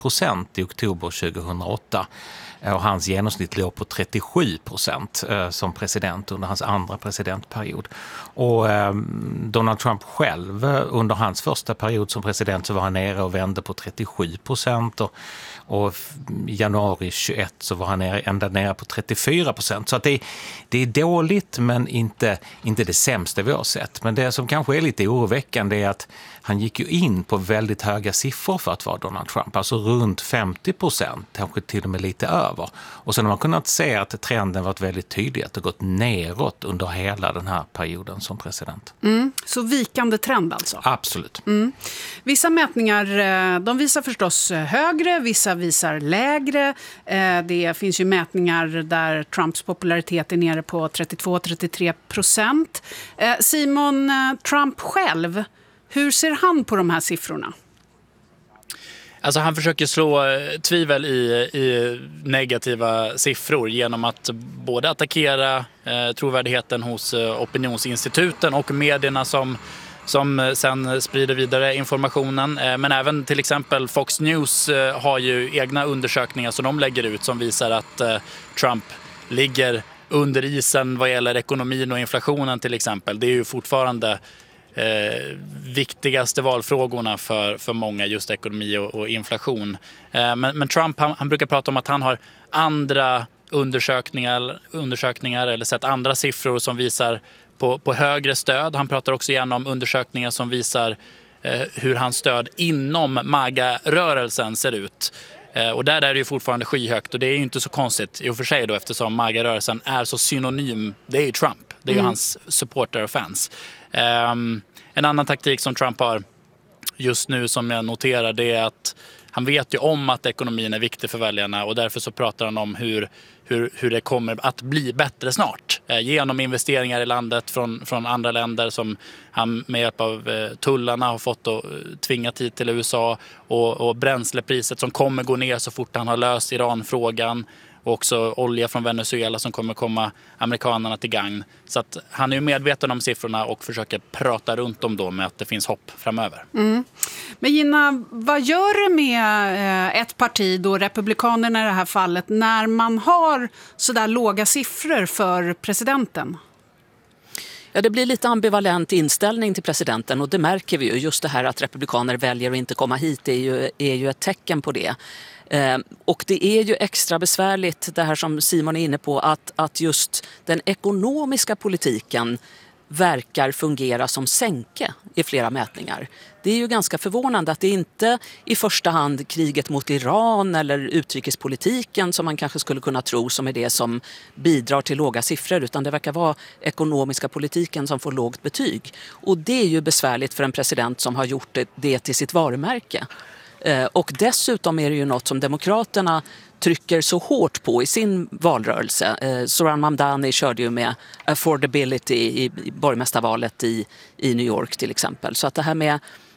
i oktober 2008. Och hans genomsnitt låg på 37% som president under hans andra presidentperiod. Och Donald Trump själv, under hans första period som president så var han nere och vände på 37%. Och i januari 21 så var han nere på 34%. Så att det är dåligt, men inte det sämsta vi har sett. Men det som kanske är lite oroväckande är att han gick ju in på väldigt höga siffror för att vara Donald Trump. Alltså runt 50%, kanske till och med lite över. Och sen har man kunnat se att trenden varit väldigt tydlig, att det gått neråt under hela den här perioden som president. Så vikande trend alltså? Absolut. Vissa mätningar, de visar förstås högre, vissa visar lägre. Det finns ju mätningar där Trumps popularitet är nere på 32-33%. Simon, Trump själv, hur ser han på de här siffrorna? Alltså han försöker slå tvivel i negativa siffror genom att både attackera trovärdigheten hos opinionsinstituten och medierna som sen sprider vidare informationen. Men även till exempel Fox News har ju egna undersökningar som de lägger ut som visar att Trump ligger under isen vad gäller ekonomin och inflationen till exempel. Det är ju fortfarande viktigaste valfrågorna för många, just ekonomi och inflation. Men Trump han brukar prata om att han har andra undersökningar eller sett andra siffror som visar på högre stöd. Han pratar också gärna om undersökningar som visar hur hans stöd inom MAGA-rörelsen ser ut. Och där är det ju fortfarande skyhögt, och det är ju inte så konstigt i och för sig då, eftersom MAGA-rörelsen är så synonym. Det är ju Trump, det är ju hans supporter och fans. En annan taktik som Trump har just nu som jag noterar, det är att han vet ju om att ekonomin är viktig för väljarna, och därför så pratar han om hur det kommer att bli bättre snart. Genom investeringar i landet från andra länder som han med hjälp av tullarna har fått att tvinga hit till USA, och bränslepriset som kommer gå ner så fort han har löst Iranfrågan, och också olja från Venezuela som kommer komma amerikanerna till gagn. Så att han är ju medveten om siffrorna och försöker prata runt om då med att det finns hopp framöver. Men Gina, vad gör det med ett parti, då Republikanerna i det här fallet, när man har sådär låga siffror för presidenten? Ja, det blir lite ambivalent inställning till presidenten, och det märker vi ju. Just det här att republikaner väljer att inte komma hit är ju ett tecken på det. Och det är ju extra besvärligt, det här som Simon är inne på, att just den ekonomiska politiken verkar fungera som sänke i flera mätningar. Det är ju ganska förvånande att det inte i första hand kriget mot Iran eller utrikespolitiken som man kanske skulle kunna tro som är det som bidrar till låga siffror, utan det verkar vara ekonomiska politiken som får lågt betyg. Och det är ju besvärligt för en president som har gjort det till sitt varumärke. Och dessutom är det ju något som demokraterna trycker så hårt på i sin valrörelse. Zohran Mamdani körde ju med affordability i borgmästarvalet i New York till exempel. Så att det här med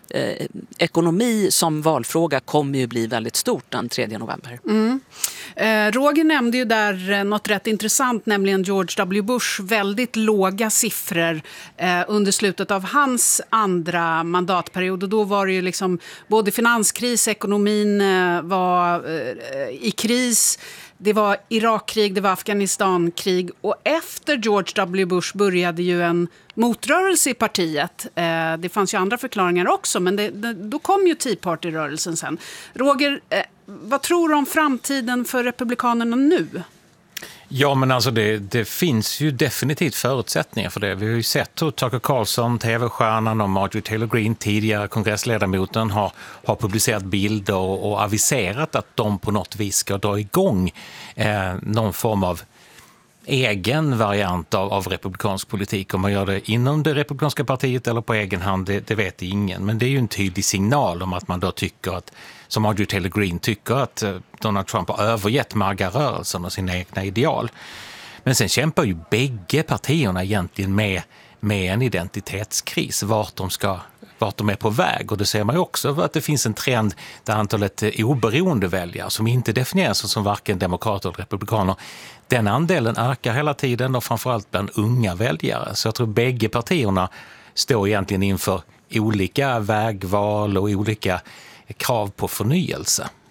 ekonomi som valfråga kommer ju bli väldigt stort den 3 november. Roger nämnde ju där något rätt intressant, nämligen George W. Bush väldigt låga siffror under slutet av hans andra mandatperiod, och då var det ju liksom både finanskris, ekonomin var i kris, det var Irakkrig, det var Afghanistankrig, och efter George W. Bush började ju en motrörelse i partiet. Det fanns ju andra förklaringar också, men då kom ju Tea Party-rörelsen sen. Roger, vad tror du om framtiden för republikanerna nu? Ja, men alltså det finns ju definitivt förutsättningar för det. Vi har ju sett hur Tucker Carlson, tv-stjärnan, och Marjorie Taylor Greene, tidigare kongressledamoten, har publicerat bilder och aviserat att de på något vis ska dra igång någon form av egen variant av republikansk politik. Om man gör det inom det republikanska partiet eller på egen hand, det vet ingen. Men det är ju en tydlig signal om att man då tycker att, som Marjorie Taylor Greene tycker, att Donald Trump har övergett MAGA-rörelsen och sina egna ideal. Men sen kämpar ju bägge partierna egentligen med en identitetskris, vart de är på väg. Och det ser man ju också att det finns en trend där antalet oberoende väljare som inte definieras som varken demokrater eller republikaner, den andelen ökar hela tiden, och framförallt bland unga väljare. Så jag tror bägge partierna står egentligen inför olika vägval och olika krav på förnyelse.